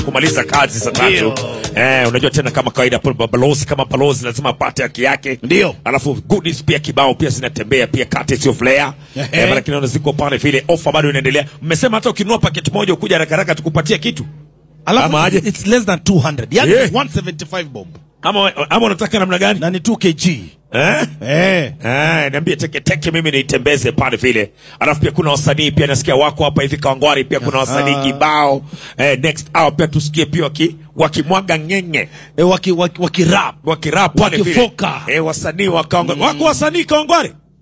kumaliza kazi saa 3. Unajua tena kama kawaida balozi kama balozi lazima apate haki yake. Ndio. Alafu goodies pia kibao pia zinatembea pia kati sio flare. Maana kinaona ziko pale vile offer bado inaendelea. Mmesema hata ukinunua paketi moja ukuja haraka tukupatia kitu. Alafu it's less than 200. Yani 175 bomb. Ama unataka namna gani? Na ni 2 kg. Niambie teke mimi niitembeze pale vile. Alafu pia kuna wasanii pia nasikia wako hapa hivi Kawangware pia kuna wasanii kibao. Next hour pia tusikie pia wakimwaga ngenge. Wakirap pale vile. Wasanii wa Kawangware. Wako wasanii Kawangware?